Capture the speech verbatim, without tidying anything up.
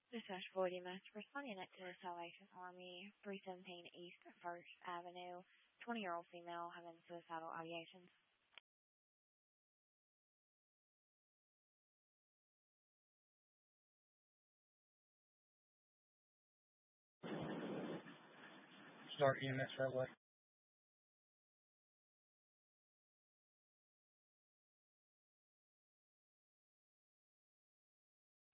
Dispatch Floyd E M S responding to the Salvation Army, three seventeen East First Avenue, twenty-year-old female having suicidal ideations. Start E M S right away.